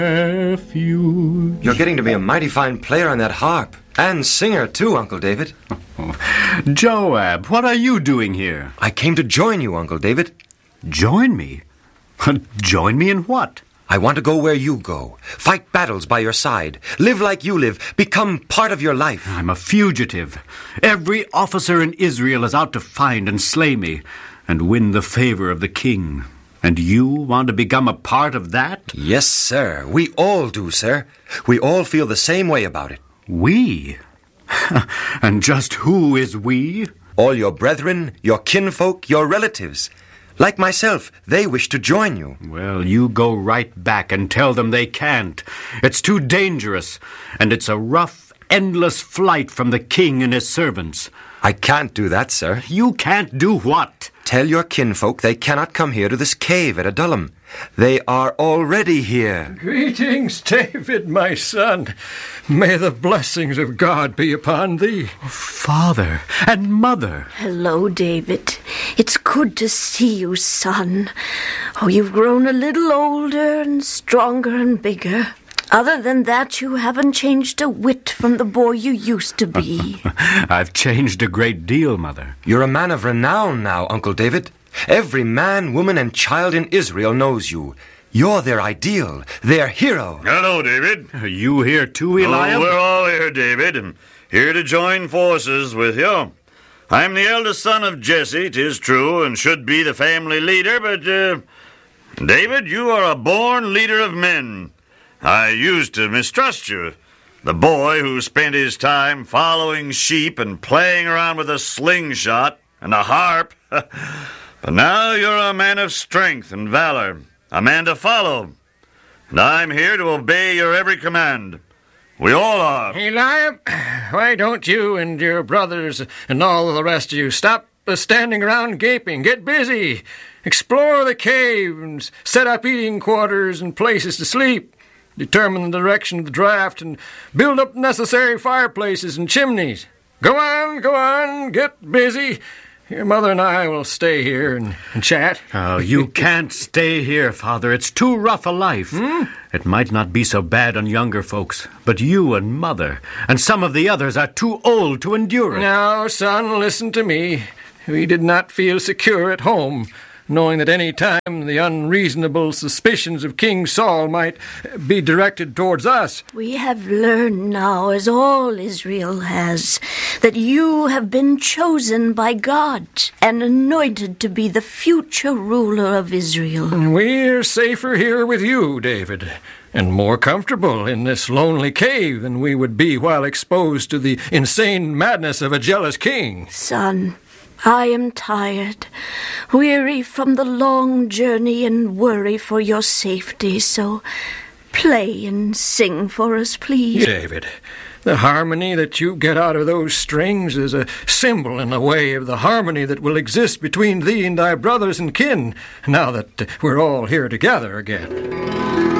refuge. You're getting to be a mighty fine player on that harp. And singer, too, Uncle David. Joab, what are you doing here? I came to join you, Uncle David. Join me? Join me in what? I want to go where you go. Fight battles by your side. Live like you live. Become part of your life. I'm a fugitive. Every officer in Israel is out to find and slay me and win the favor of the king. And you want to become a part of that? Yes, sir. We all do, sir. We all feel the same way about it. We? And just who is we? All your brethren, your kinfolk, your relatives. Like myself, they wish to join you. Well, you go right back and tell them they can't. It's too dangerous, and it's a rough, endless flight from the king and his servants. I can't do that, sir. You can't do what? Tell your kinfolk they cannot come here to this cave at Adullam. They are already here. Greetings, David, my son. May the blessings of God be upon thee. Father and mother. Hello, David. It's good to see you, son. Oh, you've grown a little older and stronger and bigger. Other than that, you haven't changed a whit from the boy you used to be. I've changed a great deal, Mother. You're a man of renown now, Uncle David. Every man, woman, and child in Israel knows you. You're their ideal, their hero. Hello, David. Are you here too, Eliab? Oh, we're all here, David, and here to join forces with you. I'm the eldest son of Jesse, 'tis true, and should be the family leader, but, David, you are a born leader of men. I used to mistrust you, the boy who spent his time following sheep and playing around with a slingshot and a harp. But now you're a man of strength and valor, a man to follow, and I'm here to obey your every command. We all are. Eliab, why don't you and your brothers and all the rest of you stop standing around gaping? Get busy. Explore the cave and set up eating quarters and places to sleep. Determine the direction of the draft and build up necessary fireplaces and chimneys. Go on, get busy. Your mother and I will stay here and chat. Oh, you can't stay here, Father. It's too rough a life. It might not be so bad on younger folks, but you and Mother and some of the others are too old to endure it. Now, son, listen to me. We did not feel secure at home, knowing that any time the unreasonable suspicions of King Saul might be directed towards us. We have learned now, as all Israel has, that you have been chosen by God and anointed to be the future ruler of Israel. We're safer here with you, David, and more comfortable in this lonely cave than we would be while exposed to the insane madness of a jealous king. Son, I am tired, weary from the long journey and worry for your safety, so play and sing for us, please. David, the harmony that you get out of those strings is a symbol in a way of the harmony that will exist between thee and thy brothers and kin, now that we're all here together again.